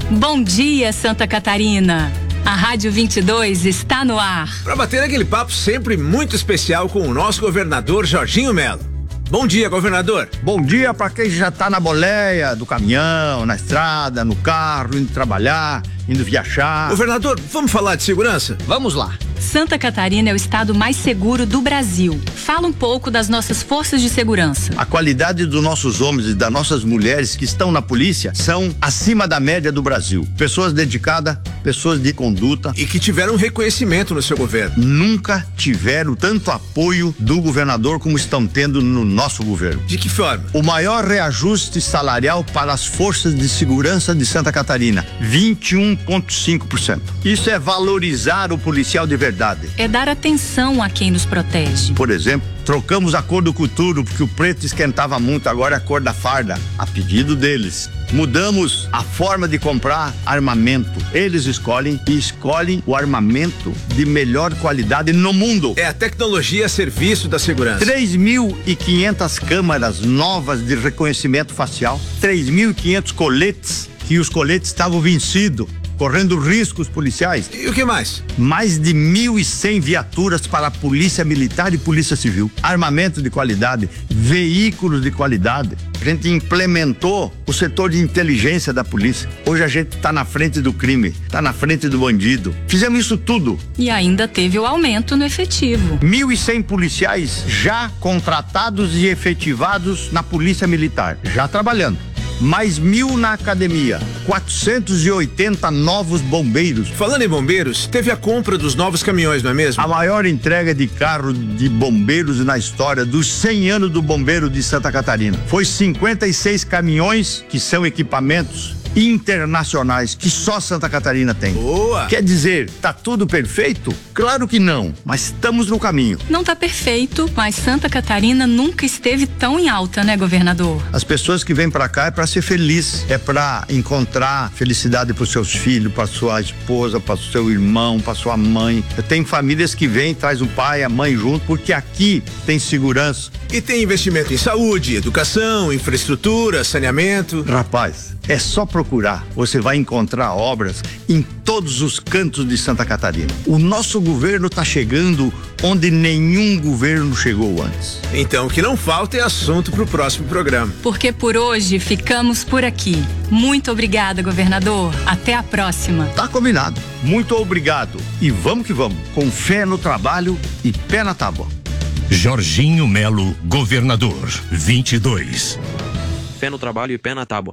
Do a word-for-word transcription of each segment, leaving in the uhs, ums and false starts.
Bom dia, Santa Catarina. A Rádio vinte e dois está no ar. Para bater aquele papo sempre muito especial com o nosso governador Jorginho Melo. Bom dia, governador. Bom dia para quem já tá na boleia do caminhão, na estrada, no carro, indo trabalhar, indo viajar. Governador, vamos falar de segurança? Vamos lá. Santa Catarina é o estado mais seguro do Brasil. Fala um pouco das nossas forças de segurança. A qualidade dos nossos homens e das nossas mulheres que estão na polícia são acima da média do Brasil. Pessoas dedicadas, pessoas de conduta. E que tiveram reconhecimento no seu governo. Nunca tiveram tanto apoio do governador como estão tendo no nosso governo. De que forma? O maior reajuste salarial para as forças de segurança de Santa Catarina, vinte e um vírgula cinco por cento. Isso é valorizar o policial de verdade. É dar atenção a quem nos protege. Por exemplo, trocamos a cor do coturno porque o preto esquentava muito, agora é a cor da farda, a pedido deles. Mudamos a forma de comprar armamento. Eles escolhem e escolhem o armamento de melhor qualidade no mundo. É a tecnologia a serviço da segurança. três mil e quinhentas câmeras novas de reconhecimento facial, três mil e quinhentos coletes, que os coletes estavam vencidos, correndo riscos policiais. E o que mais? Mais de mil e cem viaturas para a Polícia Militar e Polícia Civil. Armamento de qualidade, veículos de qualidade. A gente implementou o setor de inteligência da polícia. Hoje a gente está na frente do crime, está na frente do bandido. Fizemos isso tudo. E ainda teve o aumento no efetivo. mil e cem policiais já contratados e efetivados na Polícia Militar, já trabalhando. Mais mil na academia, quatrocentos e oitenta novos bombeiros. Falando em bombeiros, teve a compra dos novos caminhões, não é mesmo? A maior entrega de carro de bombeiros na história dos cem anos do bombeiro de Santa Catarina. Foi cinquenta e seis caminhões que são equipamentos internacionais que só Santa Catarina tem. Boa! Quer dizer, tá tudo perfeito? Claro que não, mas estamos no caminho. Não tá perfeito, mas Santa Catarina nunca esteve tão em alta, né, governador? As pessoas que vêm pra cá é pra ser feliz, é pra encontrar felicidade pros seus filhos, pra sua esposa, pra seu irmão, pra sua mãe. Tem famílias que vêm, traz o pai, a mãe junto, porque aqui tem segurança. E tem investimento em saúde, educação, infraestrutura, saneamento. Rapaz, é só procurar, você vai encontrar obras em todos os cantos de Santa Catarina. O nosso governo está chegando onde nenhum governo chegou antes. Então o que não falta é assunto para o próximo programa. Porque por hoje ficamos por aqui. Muito obrigada, governador. Até a próxima. Tá combinado. Muito obrigado. E vamos que vamos, com fé no trabalho e pé na tábua. Jorginho Melo, governador, vinte e dois. Fé no trabalho e pé na tábua.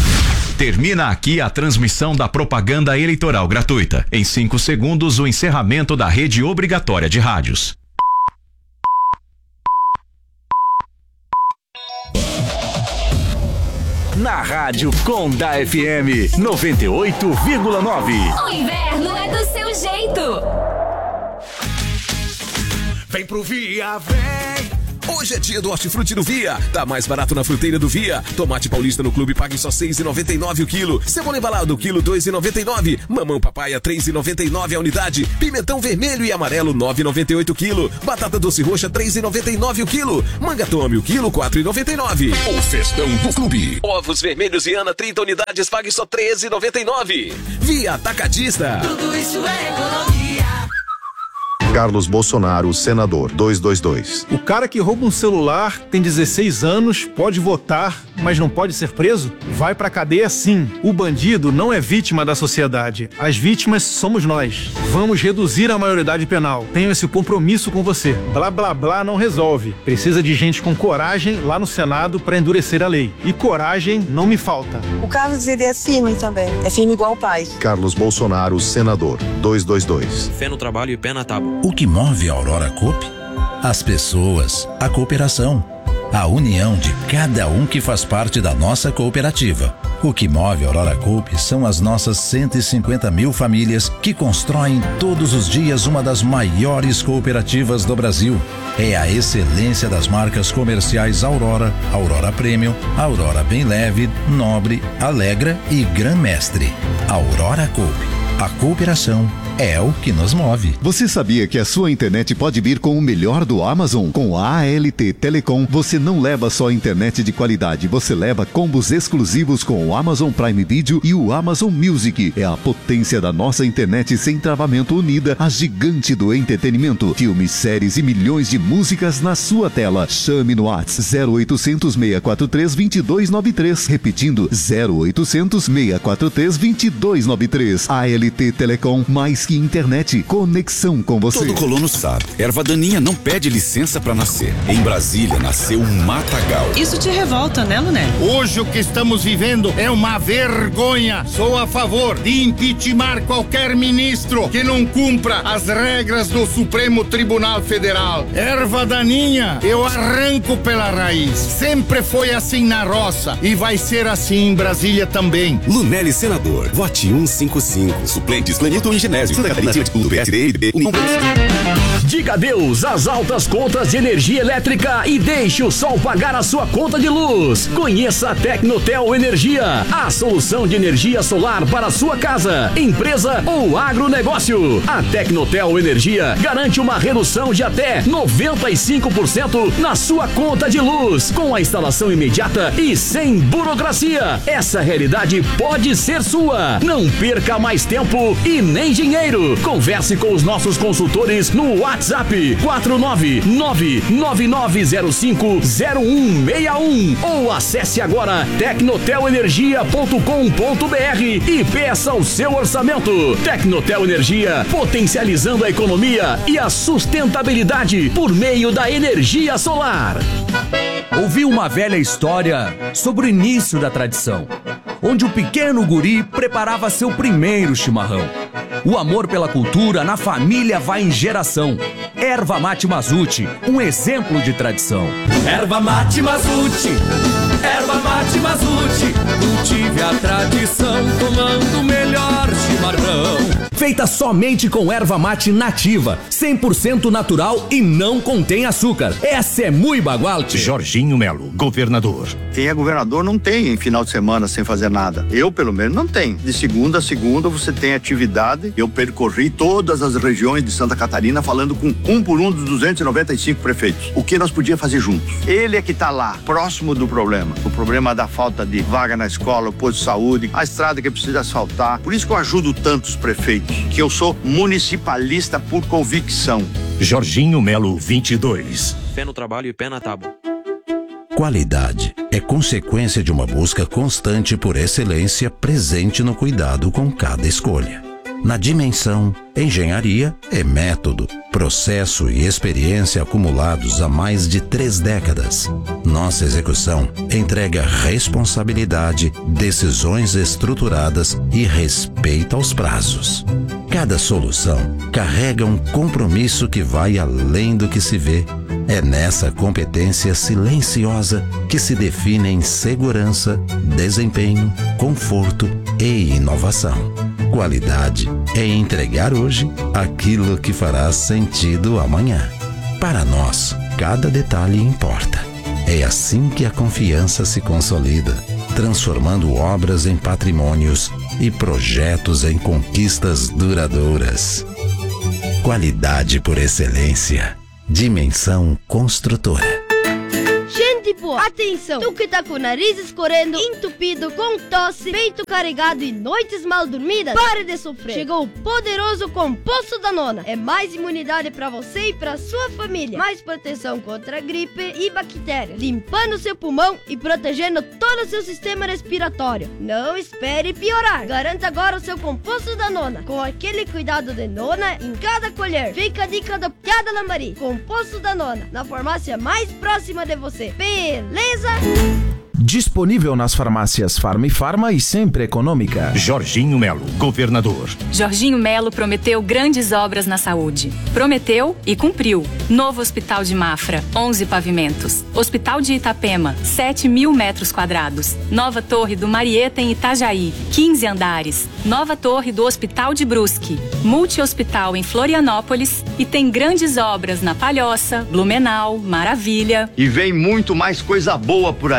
Termina aqui a transmissão da propaganda eleitoral gratuita. Em cinco segundos, o encerramento da rede obrigatória de rádios. Na Rádio Conda F M noventa e oito vírgula nove. O inverno é do seu jeito. Vem pro Via, vem! Hoje é dia do hortifruti do Via. Tá mais barato na fruteira do Via. Tomate paulista no clube pague só seis reais e noventa e nove o quilo. Cebola embalado quilo dois reais e noventa e nove. Mamão papaya três reais e noventa e nove a unidade. Pimentão vermelho e amarelo nove reais e noventa e oito o quilo. Batata doce roxa três reais e noventa e nove o quilo. Manga tome o quilo quatro reais e noventa e nove. O festão do clube. Ovos vermelhos e Ana trinta unidades pague só três reais e noventa e nove. Via Atacadista. Tudo isso é economia. Carlos Bolsonaro, senador, duzentos e vinte e dois. O cara que rouba um celular, tem dezesseis anos, pode votar, mas não pode ser preso? Vai pra cadeia sim. O bandido não é vítima da sociedade. As vítimas somos nós. Vamos reduzir a maioridade penal. Tenho esse compromisso com você. Blá blá blá não resolve. Precisa de gente com coragem lá no Senado pra endurecer a lei. E coragem não me falta. O Carlos, ele é firme também. É firme igual o pai. Carlos Bolsonaro, senador, duzentos e vinte e dois. Fé no trabalho e pé na tábua. O que move a Aurora Coop? As pessoas, a cooperação, a união de cada um que faz parte da nossa cooperativa. O que move a Aurora Coop são as nossas cento e cinquenta mil famílias que constroem todos os dias uma das maiores cooperativas do Brasil. É a excelência das marcas comerciais Aurora, Aurora Premium, Aurora Bem Leve, Nobre, Alegra e Gran Mestre. Aurora Coop. A cooperação é o que nos move. Você sabia que a sua internet pode vir com o melhor do Amazon? Com a A L T Telecom, você não leva só internet de qualidade, você leva combos exclusivos com o Amazon Prime Video e o Amazon Music. É a potência da nossa internet sem travamento unida, a gigante do entretenimento. Filmes, séries e milhões de músicas na sua tela. Chame no WhatsApp zero oitocentos, seis quatro três, dois dois nove três. Repetindo, zero oitocentos, seis quatro três, dois dois nove três. A L T Telecom, mais que internet, conexão com você. Todo colono sabe, erva daninha não pede licença pra nascer. Em Brasília nasceu um matagal. Isso te revolta, né, Luné? Hoje o que estamos vivendo é uma vergonha. Sou a favor de impeachment qualquer ministro que não cumpra as regras do Supremo Tribunal Federal. Erva daninha, eu arranco pela raiz. Sempre foi assim na roça e vai ser assim em Brasília também. Lunelli Senador, vote cento e cinquenta e cinco. Suplentes, Lenilton e Genésio. Santa Catarina, do P S D, I B, União. Diga adeus às altas contas de energia elétrica e deixe o sol pagar a sua conta de luz. Conheça a Tecnotel Energia, a solução de energia solar para a sua casa, empresa ou agronegócio. A Tecnotel Energia garante uma redução de até noventa e cinco por cento na sua conta de luz, com a instalação imediata e sem burocracia. Essa realidade pode ser sua. Não perca mais tempo e nem dinheiro. Converse com os nossos consultores no WhatsApp quatro nove nove nove nove zero cinco zero um seis um ou acesse agora tecnotel energia ponto com ponto br e peça o seu orçamento. Tecnotel Energia, potencializando a economia e a sustentabilidade por meio da energia solar. Ouvi uma velha história sobre o início da tradição, onde o pequeno guri preparava seu primeiro chimarrão. O amor pela cultura na família vai em geração. Erva Mate Mazuti, um exemplo de tradição. Erva Mate Mazuti, Erva Mate Mazuti, cultive a tradição tomando o melhor chimarrão. Feita somente com erva mate nativa, cem por cento natural e não contém açúcar. Essa é muito bagualte. Jorginho Melo, governador. Quem é governador não tem em final de semana sem fazer nada. Eu, pelo menos, não tenho. De segunda a segunda você tem atividade. Eu percorri todas as regiões de Santa Catarina falando com um por um dos duzentos e noventa e cinco prefeitos. O que nós podíamos fazer juntos? Ele é que está lá, próximo do problema. O problema da falta de vaga na escola, o posto de saúde, a estrada que precisa asfaltar. Por isso que eu ajudo tantos prefeitos, que eu sou municipalista por convicção. Jorginho Melo, vinte e dois. Fé no trabalho e pé na tábua. Qualidade é consequência de uma busca constante por excelência presente no cuidado com cada escolha. Na Dimensão, engenharia é método, processo e experiência acumulados há mais de três décadas. Nossa execução entrega responsabilidade, decisões estruturadas e respeito aos prazos. Cada solução carrega um compromisso que vai além do que se vê. É nessa competência silenciosa que se definem segurança, desempenho, conforto e inovação. Qualidade é entregar hoje aquilo que fará sentido amanhã. Para nós, cada detalhe importa. É assim que a confiança se consolida, transformando obras em patrimônios e projetos em conquistas duradouras. Qualidade por excelência. Dimensão Construtora. Gente boa, atenção! Tu que tá com o nariz escorrendo, entupido, com tosse, peito carregado e noites mal dormidas, pare de sofrer! Chegou o poderoso Composto Danona. É mais imunidade pra você e pra sua família. Mais proteção contra gripe e bactérias, limpando seu pulmão e protegendo todo o seu sistema respiratório. Não espere piorar. Garanta agora o seu Composto Danona, com aquele cuidado de nona em cada colher. Fica a dica do Piada Lambari. Composto Danona, na farmácia mais próxima de você. Beleza? Disponível nas farmácias Farma e Farma e sempre econômica. Jorginho Melo, governador. Jorginho Melo prometeu grandes obras na saúde. Prometeu e cumpriu. Novo Hospital de Mafra, onze pavimentos. Hospital de Itapema, sete mil metros quadrados. Nova Torre do Marieta em Itajaí, quinze andares. Nova Torre do Hospital de Brusque. Multi-hospital em Florianópolis. E tem grandes obras na Palhoça, Blumenau, Maravilha. E vem muito mais coisa boa por aí.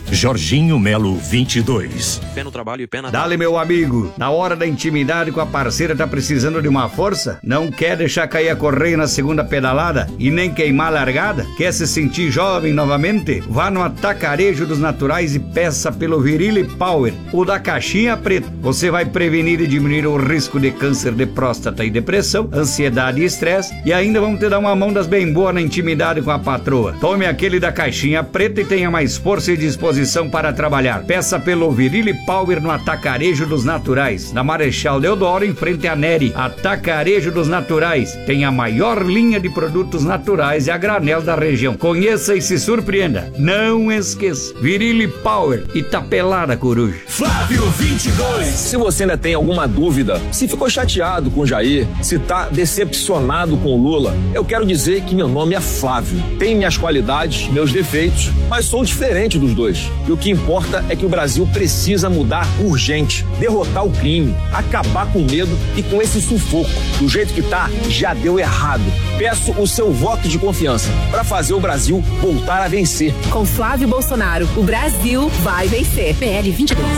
Jorginho Melo vinte e dois. Pé no trabalho e pé na Dale, meu amigo, na hora da intimidade com a parceira tá precisando de uma força? Não quer deixar cair a correia na segunda pedalada e nem queimar a largada? Quer se sentir jovem novamente? Vá no Atacarejo dos Naturais e peça pelo Virile Power, o da caixinha preta. Você vai prevenir e diminuir o risco de câncer de próstata e depressão, ansiedade e estresse, e ainda vamos te dar uma mão das bem boas na intimidade com a patroa. Tome aquele da caixinha preta e tenha mais força e disposição para trabalhar. Peça pelo Virile Power no Atacarejo dos Naturais, na Marechal Deodoro, em frente à Neri. Atacarejo dos Naturais tem a maior linha de produtos naturais e a granel da região. Conheça e se surpreenda. Não esqueça, Virile Power, Itapelada Coruja. Flávio vinte e dois. Se você ainda tem alguma dúvida, se ficou chateado com o Jair, se tá decepcionado com o Lula, eu quero dizer que meu nome é Flávio. Tenho minhas qualidades, meus defeitos, mas sou diferente dos dois. E o que importa é que o Brasil precisa mudar urgente, derrotar o crime, acabar com o medo e com esse sufoco. Do jeito que tá, já deu errado. Peço o seu voto de confiança para fazer o Brasil voltar a vencer. Com Flávio Bolsonaro, o Brasil vai vencer. P L vinte e dois.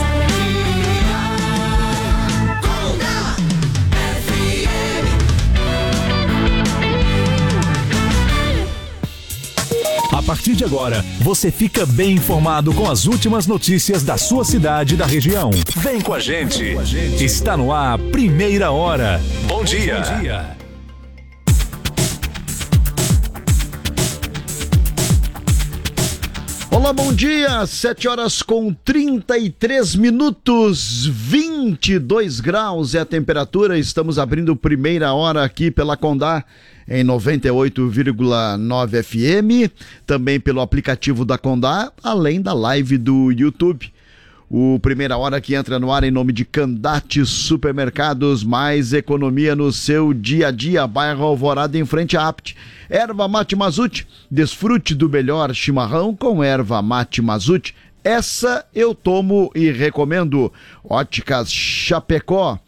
A partir de agora, você fica bem informado com as últimas notícias da sua cidade e da região. Vem com a gente. Está no ar, Primeira Hora. Bom dia. Bom dia. Olá, bom dia, sete horas com trinta e três minutos, vinte e dois graus é a temperatura. Estamos abrindo Primeira Hora aqui pela Condá em noventa e oito vírgula nove F M, também pelo aplicativo da Condá, além da live do YouTube. O Primeira Hora que entra no ar em nome de Candate Supermercados, mais economia no seu dia a dia, bairro Alvorada em frente à Apt. Erva Mate Mazute, desfrute do melhor chimarrão com Erva Mate Mazute. Essa eu tomo e recomendo. Óticas Chapecó.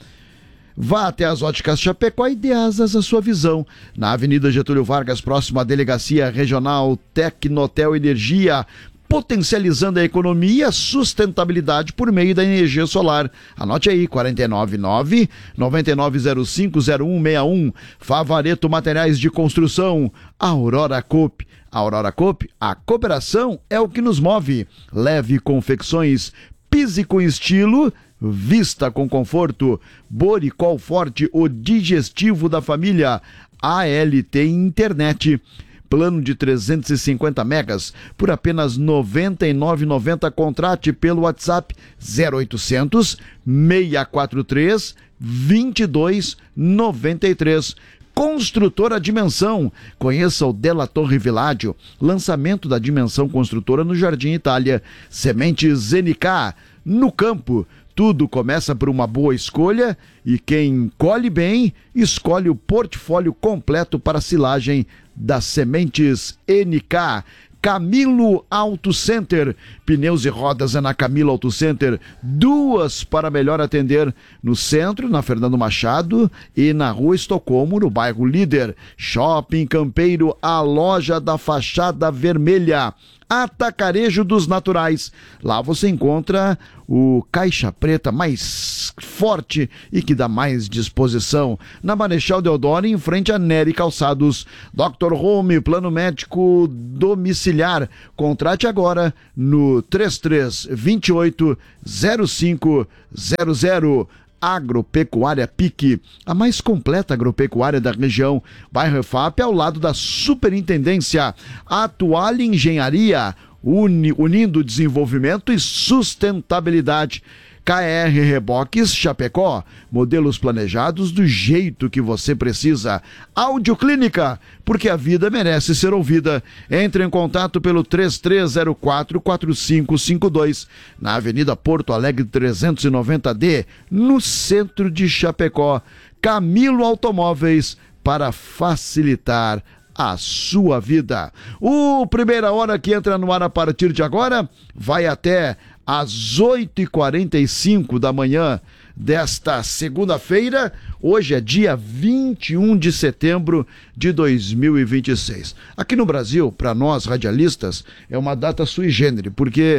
Vá até as Óticas Chapecó e dê asas à sua visão. Na Avenida Getúlio Vargas, próximo à Delegacia Regional Tecnotel Energia, potencializando a economia e a sustentabilidade por meio da energia solar. Anote aí, quatro nove nove, nove nove zero cinco, zero um seis um. Favareto Materiais de Construção, Aurora Coop. Aurora Coop, a cooperação é o que nos move. Leve confecções, pise com estilo, vista com conforto. Boricol Forte, o digestivo da família. A L T Internet. Plano de trezentos e cinquenta megas por apenas noventa e nove reais e noventa centavos. Contrate pelo WhatsApp zero oitocentos, seis quatro três, dois dois nove três. Construtora Dimensão. Conheça o Della Torre Villaggio. Lançamento da Dimensão Construtora no Jardim Itália. Sementes N K. No campo, tudo começa por uma boa escolha e quem colhe bem, escolhe o portfólio completo para silagem das Sementes N K. Camilo Auto Center, pneus e rodas é na Camilo Auto Center, duas para melhor atender, no centro, na Fernando Machado e na Rua Estocolmo, no bairro Líder. Shopping Campeiro, a loja da fachada vermelha. Atacarejo dos Naturais. Lá você encontra o caixa preta mais forte e que dá mais disposição. Na Marechal Deodoro, em frente a Nery Calçados. doutor Home, plano médico domiciliar. Contrate agora no três três dois oito, zero cinco zero zero. Agropecuária Pique, a mais completa agropecuária da região. Bairro E F A P, ao lado da Superintendência. Atual Engenharia, uni, unindo desenvolvimento e sustentabilidade. K R Reboques Chapecó, modelos planejados do jeito que você precisa. Audioclínica, porque a vida merece ser ouvida. Entre em contato pelo três três zero quatro, quatro cinco cinco dois, na Avenida Porto Alegre trezentos e noventa D, no centro de Chapecó. Camilo Automóveis, para facilitar a sua vida. O Primeira Hora que entra no ar a partir de agora vai até às oito e quarenta e cinco da manhã desta segunda-feira. Hoje é dia vinte e um de setembro de dois mil e vinte e seis. Aqui no Brasil, para nós radialistas, é uma data sui generis, porque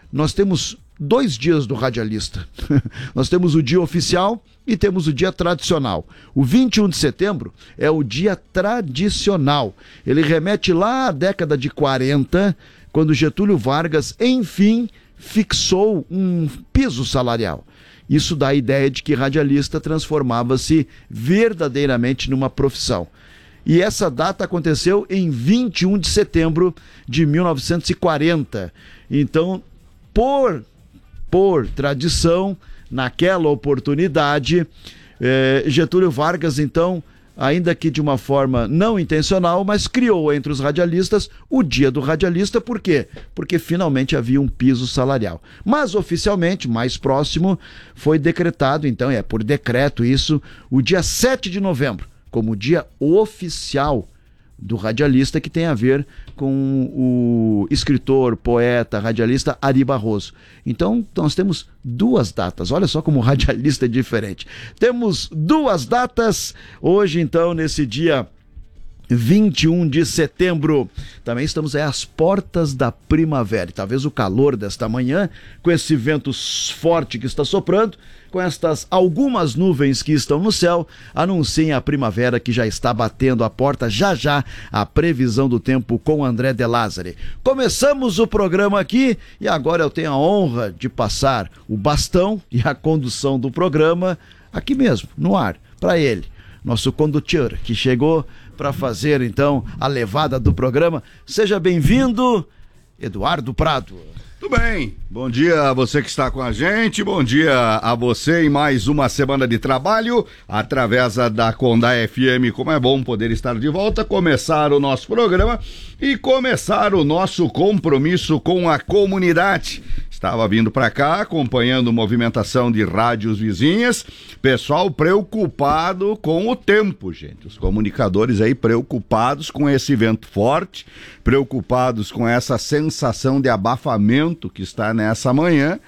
nós temos dois dias do radialista. Nós temos o dia oficial e temos o dia tradicional. O vinte e um de setembro é o dia tradicional. Ele remete lá à década de quarenta, quando Getúlio Vargas, enfim, fixou um piso salarial. Isso dá a ideia de que radialista transformava-se verdadeiramente numa profissão. E essa data aconteceu em vinte e um de setembro de mil novecentos e quarenta. Então, por, por tradição, naquela oportunidade, eh, Getúlio Vargas, então, ainda que de uma forma não intencional, mas criou entre os radialistas o Dia do Radialista. Por quê? Porque finalmente havia um piso salarial. Mas oficialmente, mais próximo, foi decretado, então é por decreto isso, o dia sete de novembro, como dia oficial do radialista, que tem a ver com o escritor, poeta, radialista Ari Barroso. Então, nós temos duas datas. Olha só como o radialista é diferente. Temos duas datas hoje, então, nesse dia vinte e um de setembro. Também estamos aí às portas da primavera. E talvez o calor desta manhã, com esse vento forte que está soprando, com estas algumas nuvens que estão no céu, anunciem a primavera que já está batendo a porta. Já já a previsão do tempo com André De Lázari. Começamos o programa aqui e agora eu tenho a honra de passar o bastão e a condução do programa aqui mesmo, no ar, para ele, nosso condutor, que chegou para fazer então a levada do programa. Seja bem-vindo, Eduardo Prado. Tudo bem, bom dia a você que está com a gente, bom dia a você em mais uma semana de trabalho, através da Condá F M, como é bom poder estar de volta, começar o nosso programa e começar o nosso compromisso com a comunidade. Estava vindo para cá, acompanhando movimentação de rádios vizinhas, pessoal preocupado com o tempo, gente. Os comunicadores aí preocupados com esse vento forte, preocupados com essa sensação de abafamento que está nessa manhã,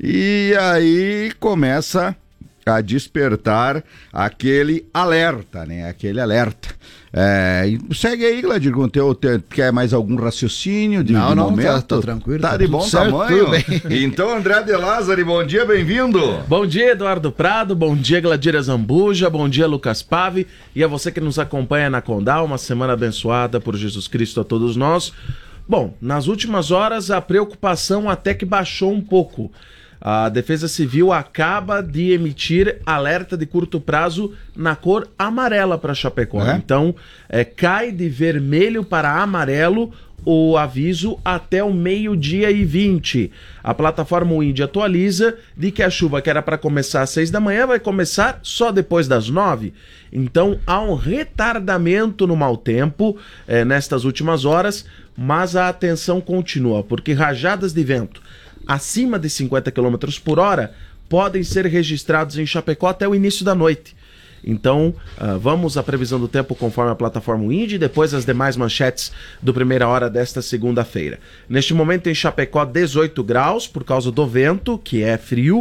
e aí começa a despertar aquele alerta, né? Aquele alerta. É, segue aí, Gladir, com o teu, te, quer mais algum raciocínio de, não, de não, momento? Tá, tá tranquilo. Tá, tá de bom certo, tamanho? Então, André De Lázari, bom dia, bem-vindo. Bom dia, Eduardo Prado, bom dia, Gladira Zambuja, bom dia, Lucas Pave, e a você que nos acompanha na Condá, uma semana abençoada por Jesus Cristo a todos nós. Bom, nas últimas horas a preocupação até que baixou um pouco. A Defesa Civil acaba de emitir alerta de curto prazo na cor amarela para Chapecó. É? Então, é, cai de vermelho para amarelo o aviso até o meio-dia e vinte. A plataforma Wind atualiza de que a chuva que era para começar às seis da manhã vai começar só depois das nove. Então, há um retardamento no mau tempo é, nestas últimas horas, mas a atenção continua, porque rajadas de vento acima de cinquenta quilômetros por hora podem ser registrados em Chapecó até o início da noite. Então, uh, vamos à previsão do tempo conforme a plataforma Wind e depois as demais manchetes do Primeira Hora desta segunda-feira. Neste momento em Chapecó, dezoito graus por causa do vento, que é frio,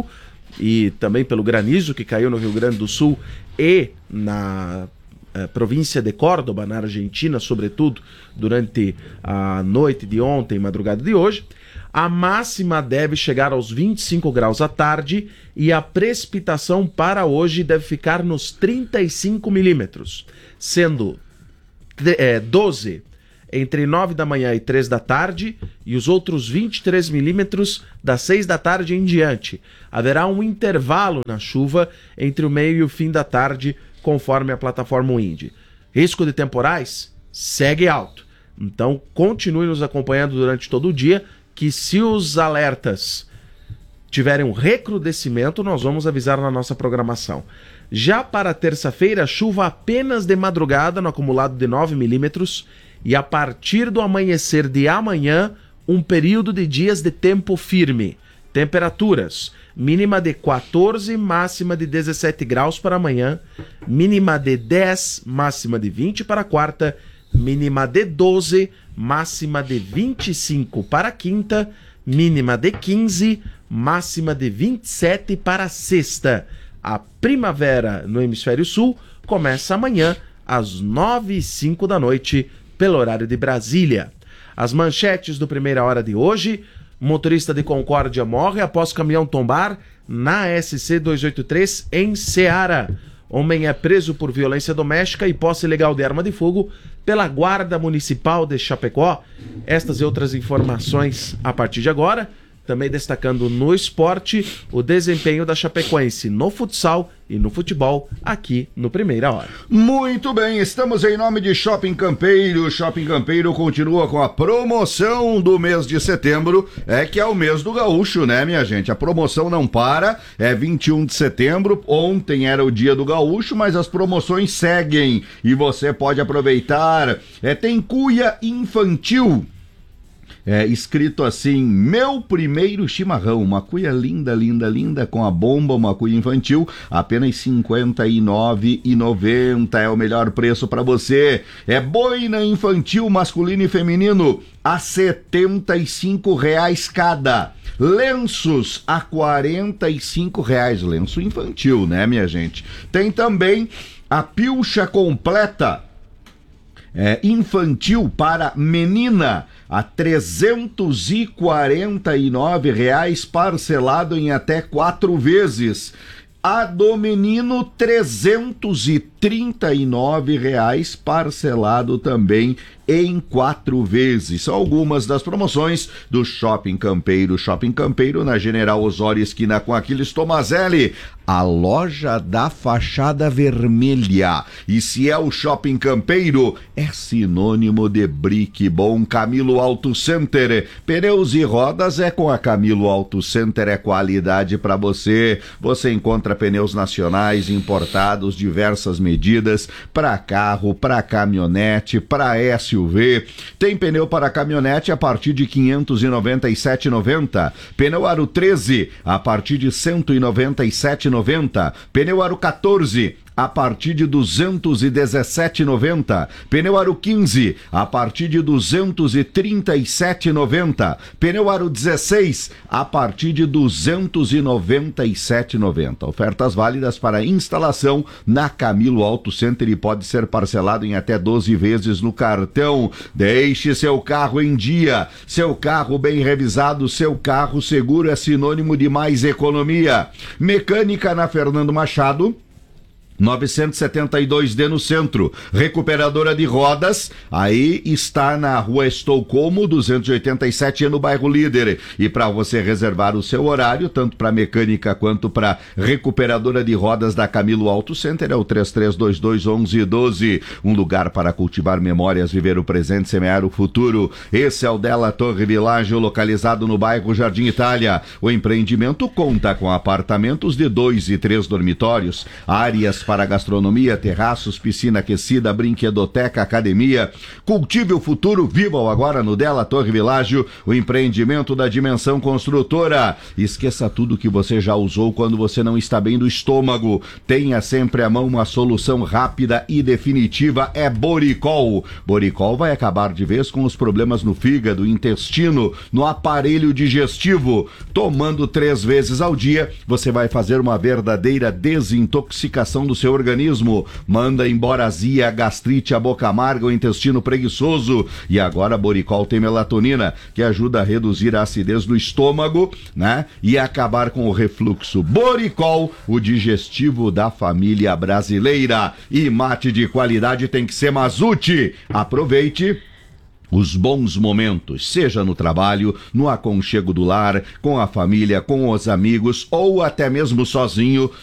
e também pelo granizo que caiu no Rio Grande do Sul e na uh, província de Córdoba, na Argentina, sobretudo, durante a noite de ontem e madrugada de hoje. A máxima deve chegar aos vinte e cinco graus à tarde e a precipitação para hoje deve ficar nos trinta e cinco milímetros, sendo é, doze entre nove da manhã e três da tarde e os outros vinte e três milímetros das seis da tarde em diante. Haverá um intervalo na chuva entre o meio e o fim da tarde, conforme a plataforma Wind. Risco de temporais segue alto, então continue nos acompanhando durante todo o dia, que se os alertas tiverem um recrudescimento, nós vamos avisar na nossa programação. Já para terça-feira, chuva apenas de madrugada no acumulado de nove milímetros e a partir do amanhecer de amanhã, um período de dias de tempo firme. Temperaturas, mínima de quatorze, máxima de dezessete graus para amanhã, mínima de dez, máxima de vinte para quarta, mínima de doze, máxima de vinte e cinco para quinta, mínima de quinze, máxima de vinte e sete para sexta. A primavera no hemisfério sul começa amanhã às nove e cinco da noite, pelo horário de Brasília. As manchetes do Primeira Hora de hoje: Motorista de Concórdia morre após caminhão tombar na S C duzentos e oitenta e três em Ceará. Homem é preso por violência doméstica e posse ilegal de arma de fogo pela Guarda Municipal de Chapecó. Estas e outras informações a partir de agora. Também destacando no esporte o desempenho da Chapecoense no futsal e no futebol aqui no Primeira Hora. Muito bem, estamos em nome de Shopping Campeiro. Shopping Campeiro continua com a promoção do mês de setembro, é que é o mês do gaúcho, né, minha gente? A promoção não para, é vinte e um de setembro, ontem era o dia do gaúcho, mas as promoções seguem e você pode aproveitar. É, tem cuia infantil. É, escrito assim, meu primeiro chimarrão, uma cuia linda, linda, linda, com a bomba, uma cuia infantil, apenas cinquenta e nove reais e noventa centavos, é o melhor preço para você. É boina infantil, masculino e feminino, a setenta e cinco reais cada. Lenços a quarenta e cinco reais, lenço infantil, né, minha gente? Tem também a pilcha completa, É, infantil para menina a trezentos e quarenta e nove reais, parcelado em até quatro vezes. A do menino trezentos e trinta e nove reais, parcelado também em quatro vezes. São algumas das promoções do Shopping Campeiro. Shopping Campeiro na General Osório, esquina com Aquiles Tomazelli, a loja da fachada vermelha. E se é o Shopping Campeiro, é sinônimo de Brick Bom. Camilo Auto Center, pneus e rodas é com a Camilo Auto Center, é qualidade para você. Você encontra pneus nacionais, importados, diversas medidas, para carro, para caminhonete, para S U V. Tem pneu para caminhonete a partir de quinhentos e noventa e sete reais e noventa centavos. Pneu Aro treze a partir de cento e noventa e sete reais e noventa centavos. Pneu Aro quatorze a partir de duzentos e dezessete reais e noventa centavos. Pneu Aro quinze a partir de duzentos e trinta e sete reais e noventa centavos. Pneu Aro dezesseis a partir de duzentos e noventa e sete reais e noventa centavos. Ofertas válidas para instalação na Camilo Auto Center e pode ser parcelado em até doze vezes no cartão. Deixe seu carro em dia. Seu carro bem revisado, seu carro seguro é sinônimo de mais economia. Mecânica na Fernando Machado novecentos e setenta e dois D no centro. Recuperadora de rodas, aí está na rua Estocolmo duzentos e oitenta e sete no bairro Líder. E para você reservar o seu horário, tanto para mecânica quanto para recuperadora de rodas da Camilo Auto Center, é o três três dois dois, onze doze. Um lugar para cultivar memórias, viver o presente, semear o futuro. Esse é o Della Torre Világio, localizado no bairro Jardim Itália. O empreendimento conta com apartamentos de dois e três dormitórios, áreas para gastronomia, terraços, piscina aquecida, brinquedoteca, academia. Cultive o futuro, viva o agora no Della Torre Világio, o empreendimento da Dimensão Construtora. Esqueça tudo que você já usou quando você não está bem do estômago. Tenha sempre à mão uma solução rápida e definitiva, é Boricol. Boricol vai acabar de vez com os problemas no fígado, intestino, no aparelho digestivo. Tomando três vezes ao dia, você vai fazer uma verdadeira desintoxicação do seu organismo. Manda embora a azia, a gastrite, a boca amarga, o intestino preguiçoso. E agora a Boricol tem melatonina, que ajuda a reduzir a acidez do estômago, né? E acabar com o refluxo. Boricol, o digestivo da família brasileira. E mate de qualidade tem que ser Mazute. Aproveite os bons momentos, seja no trabalho, no aconchego do lar, com a família, com os amigos ou até mesmo sozinho,